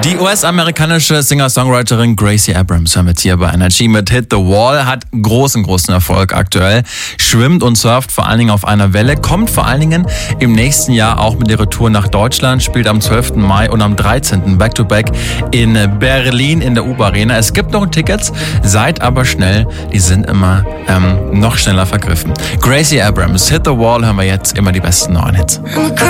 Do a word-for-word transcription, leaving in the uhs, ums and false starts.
Die U S-amerikanische Singer-Songwriterin Gracie Abrams hören wir jetzt hier bei Energy mit Hit the Wall, hat großen, großen Erfolg aktuell, schwimmt und surft vor allen Dingen auf einer Welle, kommt vor allen Dingen im nächsten Jahr auch mit ihrer Tour nach Deutschland, spielt am zwölften Mai und am dreizehnten Back-to-Back in Berlin in der U-Bahn-Arena. Es gibt noch Tickets, seid aber schnell, die sind immer ähm, noch schneller vergriffen. Gracie Abrams, Hit the Wall hören wir jetzt, immer die besten neuen Hits.